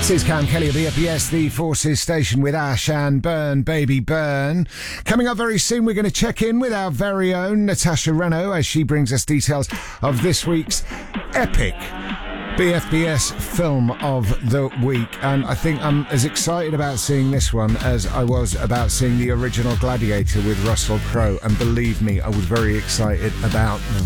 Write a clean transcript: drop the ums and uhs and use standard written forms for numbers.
This is Cam Kelly of BFBS, the Forces station with Ash and Burn, Baby Burn. Coming up very soon, we're going to check in with our very own Natasha Reno as she brings us details of this week's epic BFBS film of the week. And I think I'm as excited about seeing this one as I was about seeing the original Gladiator with Russell Crowe. And believe me, I was very excited about